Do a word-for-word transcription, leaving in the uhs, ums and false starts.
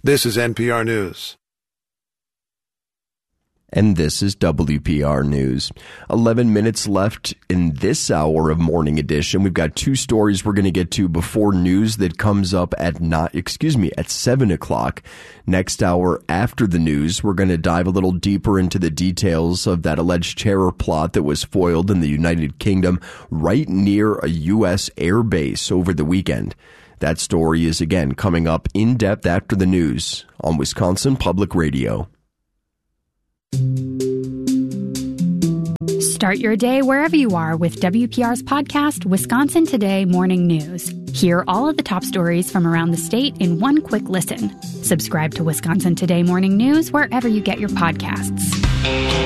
This is N P R News. And this is W P R News. eleven minutes left in this hour of Morning Edition. We've got two stories we're going to get to before news that comes up at not, excuse me, at seven o'clock. Next hour after the news, we're going to dive a little deeper into the details of that alleged terror plot that was foiled in the United Kingdom right near a U S air base over the weekend. That story is again coming up in depth after the news on Wisconsin Public Radio. Start your day wherever you are with W P R's podcast, Wisconsin Today Morning News. Hear all of the top stories from around the state in one quick listen. Subscribe to Wisconsin Today Morning News wherever you get your podcasts.